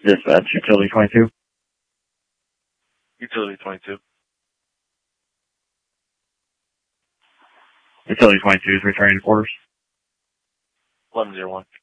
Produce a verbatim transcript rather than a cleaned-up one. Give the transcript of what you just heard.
Dispatch, Utility twenty-two. Utility twenty-two. Utility twenty-two is returning to quarters. eleven zero one.